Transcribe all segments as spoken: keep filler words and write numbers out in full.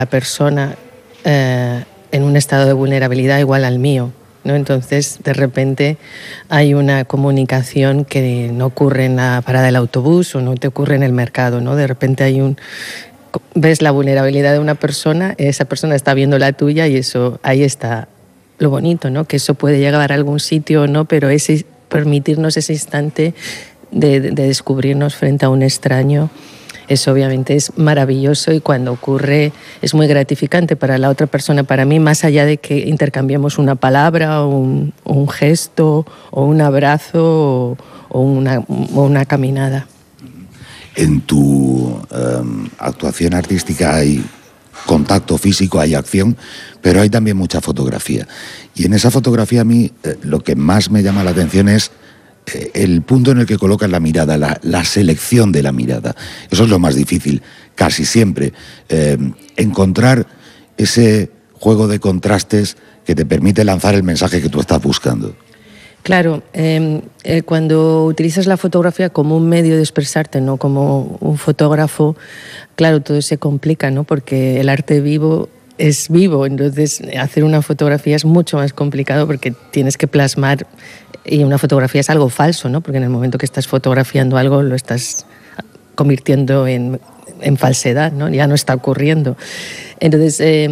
la persona eh, en un estado de vulnerabilidad igual al mío, ¿no? Entonces, de repente hay una comunicación que no ocurre en la parada del autobús o no te ocurre en el mercado, ¿no? De repente hay un... ves la vulnerabilidad de una persona, esa persona está viendo la tuya y eso, ahí está lo bonito, ¿no? Que eso puede llegar a algún sitio o no, pero ese, permitirnos ese instante de, de descubrirnos frente a un extraño, eso obviamente es maravilloso y cuando ocurre es muy gratificante para la otra persona, para mí, más allá de que intercambiemos una palabra o un, o un gesto o un abrazo o, o, una, o una caminada. En tu um, actuación artística hay contacto físico, hay acción, pero hay también mucha fotografía. Y en esa fotografía a mí eh, lo que más me llama la atención es el punto en el que colocas la mirada, la, la selección de la mirada. Eso es lo más difícil, casi siempre. Eh, encontrar ese juego de contrastes que te permite lanzar el mensaje que tú estás buscando. Claro, eh, eh, cuando utilizas la fotografía como un medio de expresarte, no como un fotógrafo, claro, todo se complica, ¿no? Porque el arte vivo es vivo, entonces hacer una fotografía es mucho más complicado porque tienes que plasmar, y una fotografía es algo falso, ¿no? Porque en el momento que estás fotografiando algo lo estás convirtiendo en, en falsedad, ¿no? Ya no está ocurriendo. Entonces, eh,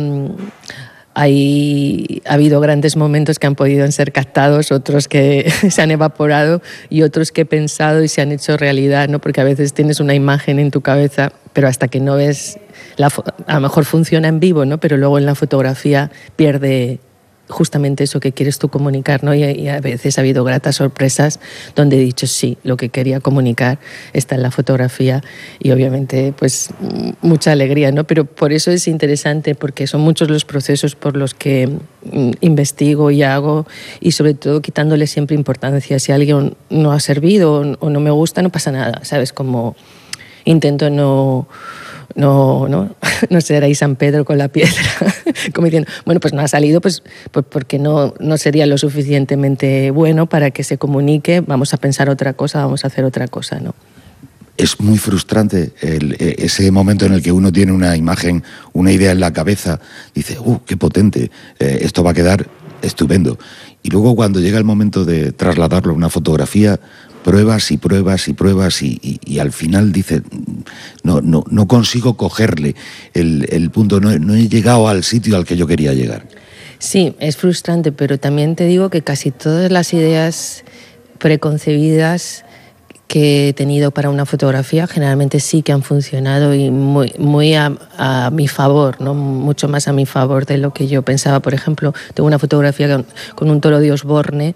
hay, ha habido grandes momentos que han podido ser captados, otros que se han evaporado y otros que he pensado y se han hecho realidad, ¿no? Porque a veces tienes una imagen en tu cabeza, pero hasta que no ves, la, a lo mejor funciona en vivo, ¿no? Pero luego en la fotografía pierde justamente eso que quieres tú comunicar, ¿no? Y, y a veces ha habido gratas sorpresas donde he dicho, sí, lo que quería comunicar está en la fotografía y obviamente pues mucha alegría, ¿no? Pero por eso es interesante, porque son muchos los procesos por los que investigo y hago y sobre todo quitándole siempre importancia. Si alguien no ha servido o no me gusta, no pasa nada, ¿sabes? Como intento no... No, no, no ser ahí San Pedro con la piedra, como diciendo, bueno, pues no ha salido, pues, pues porque no, no sería lo suficientemente bueno para que se comunique, vamos a pensar otra cosa, vamos a hacer otra cosa, ¿no? Es muy frustrante el, ese momento en el que uno tiene una imagen, una idea en la cabeza, dice, ¡uh, qué potente! Eh, esto va a quedar estupendo. Y luego cuando llega el momento de trasladarlo a una fotografía, pruebas y pruebas y pruebas y, y, y al final dice, no, no, no consigo cogerle el, el punto, no, no he llegado al sitio al que yo quería llegar. Sí, es frustrante, pero también te digo que casi todas las ideas preconcebidas que he tenido para una fotografía generalmente sí que han funcionado y muy, muy a, a mi favor, ¿no? Mucho más a mi favor de lo que yo pensaba. Por ejemplo, tengo una fotografía con, con un toro de Osborne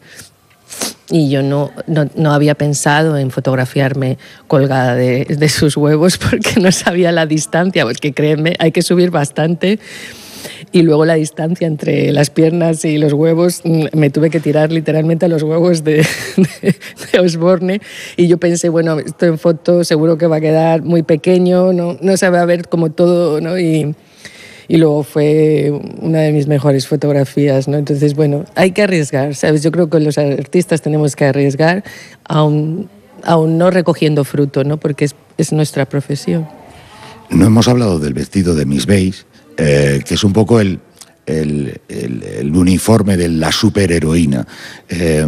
y yo no, no, no había pensado en fotografiarme colgada de, de sus huevos porque no sabía la distancia, porque créeme, hay que subir bastante. Y luego la distancia entre las piernas y los huevos, me tuve que tirar literalmente a los huevos de, de, de Osborne. Y yo pensé, bueno, esto en foto seguro que va a quedar muy pequeño, no, no se va a ver como todo, ¿no? Y, y luego fue una de mis mejores fotografías, ¿no? Entonces, bueno, hay que arriesgar, ¿sabes? Yo creo que los artistas tenemos que arriesgar, aún, aún no recogiendo fruto, ¿no? Porque es, es nuestra profesión. No hemos hablado del vestido de Miss Base, Eh, que es un poco el, el, el, el uniforme de la superheroína. Eh,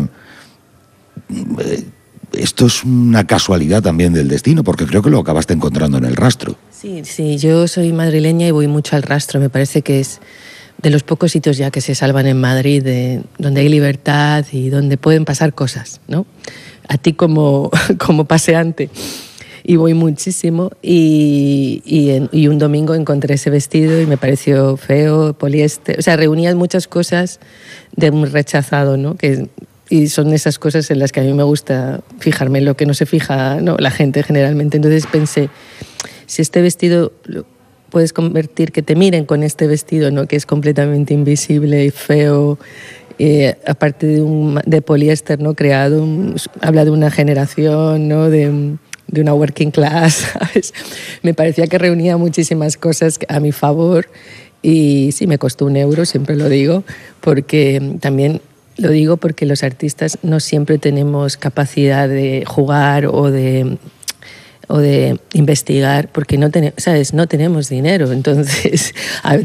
esto es una casualidad también del destino, porque creo que lo acabaste encontrando en el Rastro. Sí, sí, yo soy madrileña y voy mucho al Rastro. Me parece que es de los pocos sitios ya que se salvan en Madrid, de, donde hay libertad y donde pueden pasar cosas, ¿no? A ti como, como paseante. Y voy muchísimo y, y, en, y un domingo encontré ese vestido y me pareció feo, poliéster, o sea, reunía muchas cosas de un rechazado, ¿no? Que, y son esas cosas en las que a mí me gusta fijarme en lo que no se fija, ¿no? La gente generalmente. Entonces pensé, si este vestido lo puedes convertir, que te miren con este vestido, ¿no? Que es completamente invisible y feo, eh, aparte de, un, de poliéster, ¿no? Creado, un, habla de una generación, ¿no? De de una working class, ¿sabes? Me parecía que reunía muchísimas cosas a mi favor y sí, me costó un euro, siempre lo digo, porque también lo digo porque los artistas no siempre tenemos capacidad de jugar o de o de investigar, porque no, ten, ¿sabes? no tenemos dinero. Entonces, a